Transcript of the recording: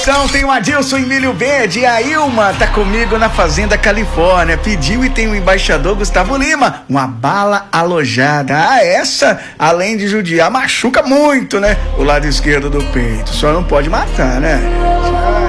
atenção, tem o Adilson em Milho Verde e a Ilma tá comigo na Fazenda Califórnia. Pediu e tem o embaixador Gustavo Lima, uma bala alojada. Ah, essa, além de judiar, machuca muito, né? O lado esquerdo do peito. Só não pode matar, né?